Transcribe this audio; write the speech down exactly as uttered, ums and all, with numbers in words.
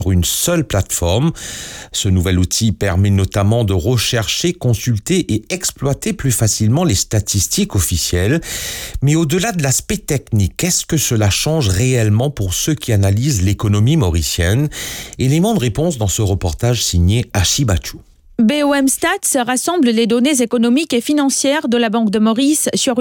une seule plateforme. Ce nouvel outil permet notamment de rechercher, consulter et exploiter plus facilement les statistiques officielles. Mais au-delà de l'aspect technique, qu'est-ce que cela change réellement pour ceux qui analysent l'économie mauricienne? Élément de réponse dans ce reportage signé Hachi Bachou. B O M Stats rassemble les données économiques et financières de la Banque de Maurice sur une